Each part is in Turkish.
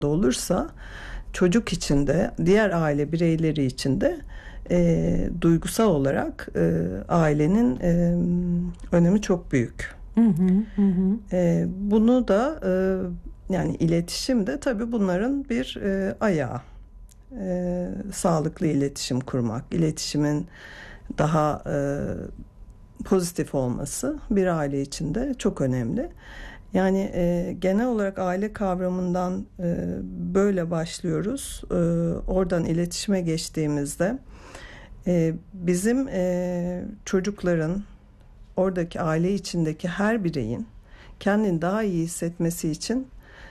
olursa çocuk için de diğer aile bireyleri için de duygusal olarak ailenin önemi çok büyük. Bunu da yani iletişim de tabii bunların bir ayağı. Sağlıklı iletişim kurmak, iletişimin daha pozitif olması bir aile için de çok önemli. Yani genel olarak aile kavramından böyle başlıyoruz. Oradan iletişime geçtiğimizde bizim çocukların, oradaki aile içindeki her bireyin kendini daha iyi hissetmesi için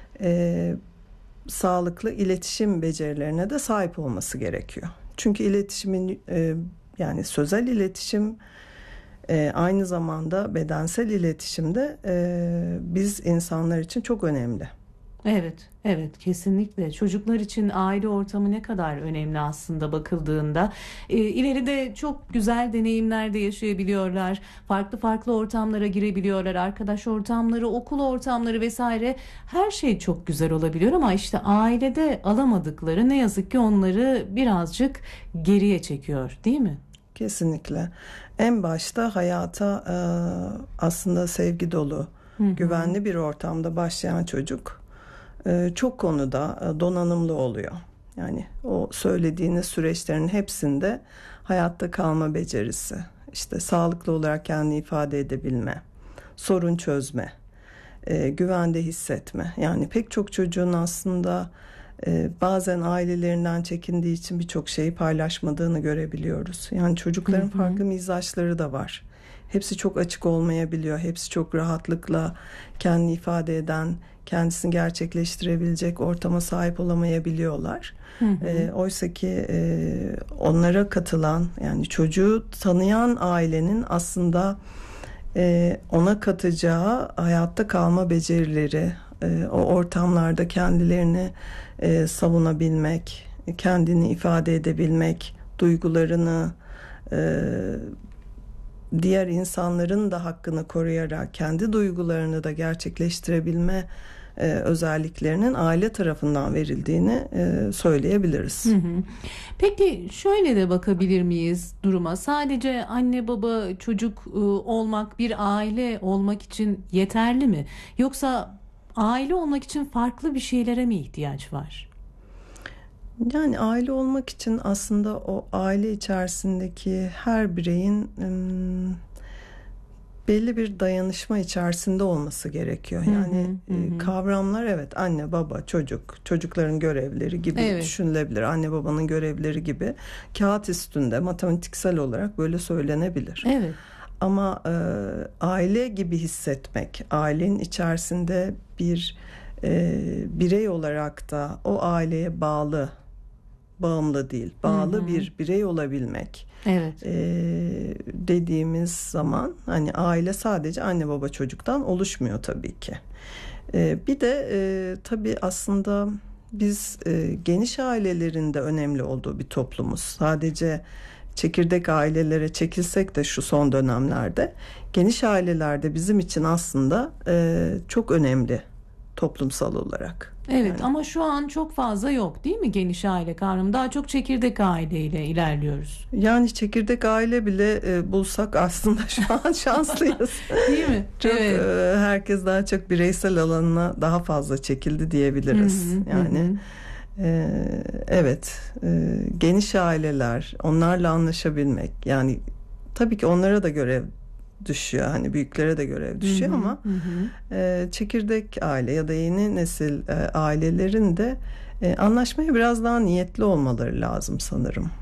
sağlıklı iletişim becerilerine de sahip olması gerekiyor. Çünkü iletişimin yani sözel iletişim aynı zamanda bedensel iletişim de biz insanlar için çok önemli. Evet, kesinlikle. Çocuklar için aile ortamı ne kadar önemli aslında bakıldığında. İleride çok güzel deneyimler de yaşayabiliyorlar. Farklı ortamlara girebiliyorlar. Arkadaş ortamları, okul ortamları vesaire, her şey çok güzel olabiliyor ama işte ailede alamadıkları ne yazık ki onları birazcık geriye çekiyor, değil mi? Kesinlikle. En başta hayata aslında sevgi dolu, güvenli bir ortamda başlayan çocuk çok konuda donanımlı oluyor. Yani o söylediğiniz süreçlerin hepsinde hayatta kalma becerisi, işte sağlıklı olarak kendini ifade edebilme, sorun çözme, güvende hissetme. Yani pek çok çocuğun aslında bazen ailelerinden çekindiği için birçok şeyi paylaşmadığını görebiliyoruz. Yani çocukların farklı mizaçları da var. Hepsi çok açık olmayabiliyor. Hepsi çok rahatlıkla kendini ifade eden, kendisini gerçekleştirebilecek ortama sahip olamayabiliyorlar. Oysa ki onlara katılan, yani çocuğu tanıyan ailenin aslında ona katacağı hayatta kalma becerileri, o ortamlarda kendilerini savunabilmek, kendini ifade edebilmek, duygularını diğer insanların da hakkını koruyarak kendi duygularını da gerçekleştirebilme özelliklerinin aile tarafından verildiğini söyleyebiliriz. Peki şöyle de bakabilir miyiz duruma? Sadece anne baba çocuk olmak, bir aile olmak için yeterli mi? Yoksa aile olmak için farklı bir şeylere mi ihtiyaç var? Yani aile olmak için aslında o aile içerisindeki her bireyin belli bir dayanışma içerisinde olması gerekiyor. Yani kavramlar evet anne baba çocuk, çocukların görevleri gibi düşünülebilir. Anne babanın görevleri gibi kağıt üstünde matematiksel olarak böyle söylenebilir. Evet. Ama aile gibi hissetmek, ailenin içerisinde bir birey olarak da o aileye bağımlı değil, bağlı bir birey olabilmek. Evet. Dediğimiz zaman hani aile sadece anne baba çocuktan oluşmuyor tabii ki. Bir de tabii aslında biz geniş ailelerin de önemli olduğu bir toplumuz. Sadece çekirdek ailelere çekilsek de şu son dönemlerde geniş ailelerde bizim için aslında çok önemli toplumsal olarak. Evet yani. Ama şu an çok fazla yok değil mi geniş aile kavramı? Daha çok çekirdek aileyle ilerliyoruz. Yani çekirdek aile bile bulsak aslında şu an şanslıyız. Değil mi? Çok herkes daha çok bireysel alanına daha fazla çekildi diyebiliriz. Yani evet geniş aileler, onlarla anlaşabilmek, yani tabii ki onlara da görev düşüyor, hani büyüklere de görev düşüyor ama çekirdek aile ya da yeni nesil ailelerin de anlaşmaya biraz daha niyetli olmaları lazım sanırım.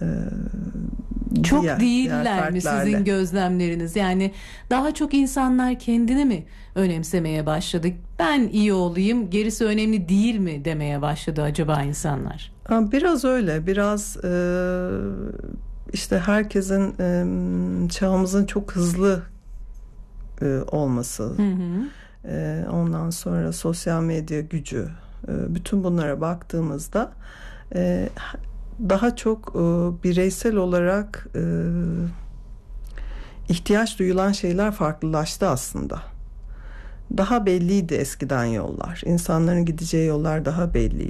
Çok değiller mi sizin gözlemleriniz? Yani daha çok insanlar kendini mi önemsemeye başladı? Ben iyi olayım, gerisi önemli değil mi demeye başladı acaba insanlar? Biraz öyle, biraz işte herkesin çağımızın çok hızlı olması, ondan sonra sosyal medya gücü, bütün bunlara baktığımızda daha çok bireysel olarak ihtiyaç duyulan şeyler farklılaştı aslında. daha belliydi eskiden yollar. İnsanların gideceği yollar daha belliydi.